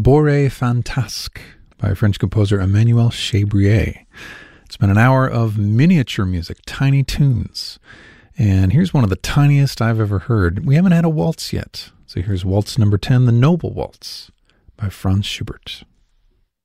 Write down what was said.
Tabore Fantasque by French composer Emmanuel Chabrier. It's been an hour of miniature music, tiny tunes. And here's one of the tiniest I've ever heard. We haven't had a waltz yet. So here's waltz number 10, the Noble Waltz by Franz Schubert.